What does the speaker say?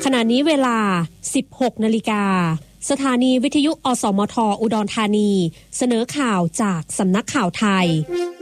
ขณะนี้เวลา 16 นาฬิกาสถานีวิทยุอสมทอุดรธานีเสนอข่าวจากสำนักข่าวไทย